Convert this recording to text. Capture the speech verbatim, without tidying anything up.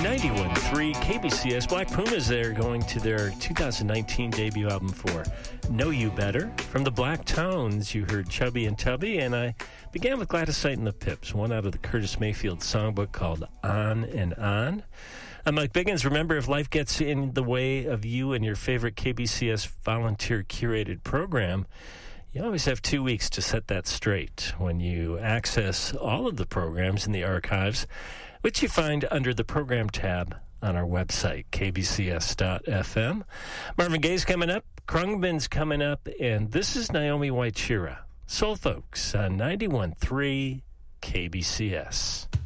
ninety-one point three K B C S. Black Pumas there going to their two thousand nineteen debut album for Know You Better. From the Black Tones, you heard Chubby and Tubby, and I began with Gladys Knight and the Pips, one out of the Curtis Mayfield songbook called On and On. I'm Mike Biggins. Remember, if life gets in the way of you and your favorite K B C S volunteer-curated program, you always have two weeks to set that straight when you access all of the programs in the archives, which you find under the program tab on our website, k b c s dot f m. Marvin Gaye's coming up, Krungbin's coming up, and this is Naomi White Shira. Soul Folks on ninety-one point three K B C S.